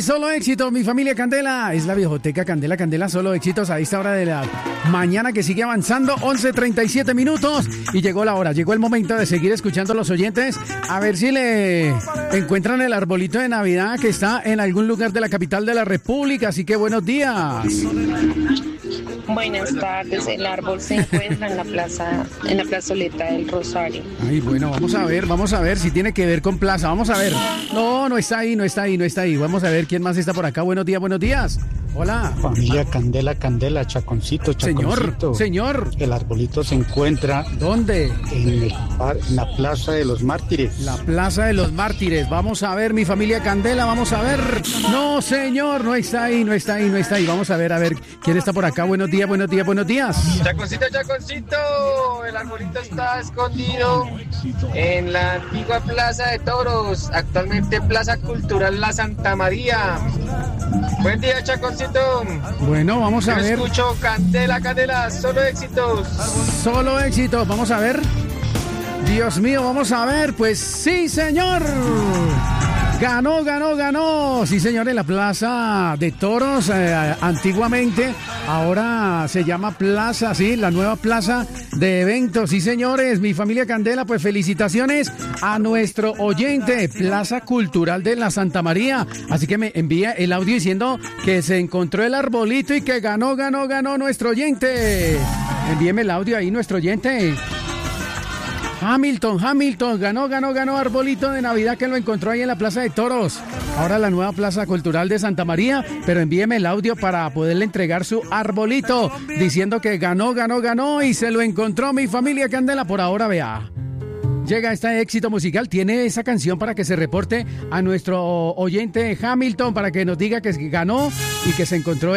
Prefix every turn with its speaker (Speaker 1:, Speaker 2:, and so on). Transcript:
Speaker 1: solo éxitos, mi familia Candela. Es la viejoteca Candela, Candela, solo éxitos a esta hora de la mañana que sigue avanzando, 11:37 minutos. Y llegó la hora, llegó el momento de seguir escuchando a los oyentes. A ver si le encuentran el arbolito de Navidad que está en algún lugar de la capital de la República. Así que buenos días.
Speaker 2: Buenas tardes, el árbol se encuentra en la plazoleta del Rosario.
Speaker 1: Ay, bueno, vamos a ver si tiene que ver con plaza, vamos a ver. No está ahí. Vamos a ver quién más está por acá. Buenos días. Hola.
Speaker 3: Familia Candela, Candela, Chaconcito.
Speaker 1: Señor.
Speaker 3: El arbolito se encuentra...
Speaker 1: ¿Dónde?
Speaker 3: En la Plaza de los Mártires.
Speaker 1: La Plaza de los Mártires. Vamos a ver, mi familia Candela, vamos a ver. No, señor, no está ahí. Vamos a ver quién está por acá. Buenos días.
Speaker 4: Chaconcito. El arbolito está escondido en la antigua Plaza de Toros, actualmente Plaza Cultural La Santa María. Buen día, Chaconcito.
Speaker 1: Bueno, vamos a ver.
Speaker 4: Escucho Candela, solo éxitos.
Speaker 1: Solo éxitos, vamos a ver. Dios mío, vamos a ver. Pues sí, señor. Ganó. Sí, señor, en la Plaza de Toros, antiguamente, ahora se llama Plaza, sí, la nueva Plaza de Eventos. Sí, señores, mi familia Candela, pues felicitaciones a nuestro oyente, Plaza Cultural de la Santa María. Así que me envía el audio diciendo que se encontró el arbolito y que ganó nuestro oyente. Envíeme el audio ahí, nuestro oyente. Hamilton, ganó arbolito de Navidad que lo encontró ahí en la Plaza de Toros. Ahora la nueva Plaza Cultural de Santa María, pero envíeme el audio para poderle entregar su arbolito, diciendo que ganó y se lo encontró mi familia Candela. Por ahora, vea. Llega este éxito musical, tiene esa canción para que se reporte a nuestro oyente Hamilton, para que nos diga que ganó y que se encontró